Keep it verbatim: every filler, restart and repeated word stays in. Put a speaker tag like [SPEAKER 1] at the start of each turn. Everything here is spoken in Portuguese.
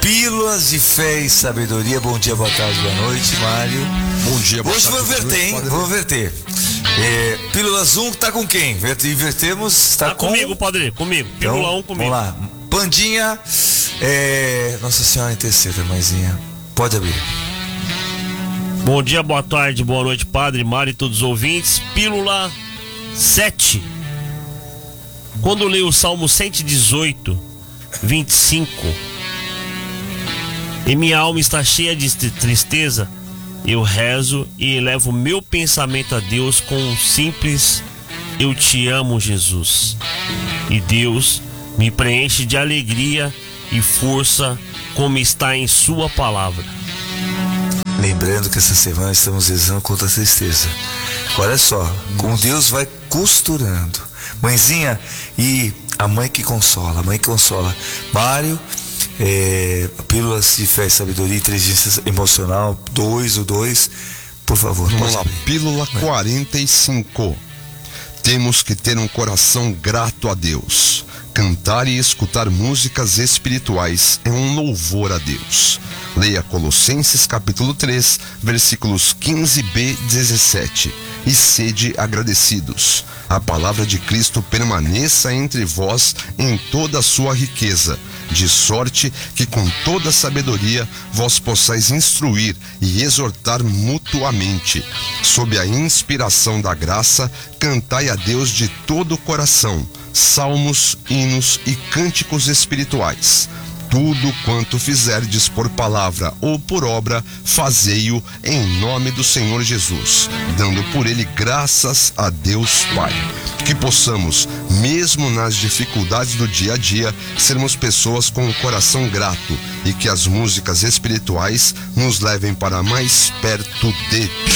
[SPEAKER 1] Pílulas de fé e sabedoria. Bom dia, boa tarde, boa noite, Mário.
[SPEAKER 2] Bom dia, boa
[SPEAKER 1] Hoje
[SPEAKER 2] tarde.
[SPEAKER 1] Hoje vou inverter, hein? Vou inverter. É, Pílulas um tá com quem? Invertemos, tá,
[SPEAKER 3] tá
[SPEAKER 1] com...
[SPEAKER 3] comigo, padre, comigo. Pílula
[SPEAKER 1] então,
[SPEAKER 3] um comigo.
[SPEAKER 1] Vamos lá. Pandinha, é... Nossa Senhora Interceda, mãezinha. Pode abrir.
[SPEAKER 3] Bom dia, boa tarde, boa noite, padre, Mário e todos os ouvintes. Pílula sete. Quando leio o Salmo cento e dezoito, vinte e cinco, e minha alma está cheia de tristeza, eu rezo e elevo meu pensamento a Deus com um simples eu te amo, Jesus. E Deus me preenche de alegria e força, como está em sua palavra.
[SPEAKER 1] Lembrando que essa semana estamos rezando contra a tristeza. Olha só, com Deus vai costurando. Mãezinha, e a mãe que consola, a mãe que consola. Mário, é, Pílulas de Fé e Sabedoria e Inteligência Emocional, dois, o dois, por favor.
[SPEAKER 2] Vamos lá, Pílula quarenta e cinco. Temos que ter um coração grato a Deus. Cantar e escutar músicas espirituais é um louvor a Deus. Leia Colossenses capítulo três, versículos quinze b e dezessete. E sede agradecidos. A palavra de Cristo permaneça entre vós em toda a sua riqueza, de sorte que com toda sabedoria vós possais instruir e exortar mutuamente. Sob a inspiração da graça, cantai a Deus de todo o coração, salmos, hinos e cânticos espirituais. Tudo quanto fizerdes por palavra ou por obra, fazei-o em nome do Senhor Jesus, dando por ele graças a Deus Pai. Que possamos, mesmo nas dificuldades do dia a dia, sermos pessoas com o coração grato, e que as músicas espirituais nos levem para mais perto de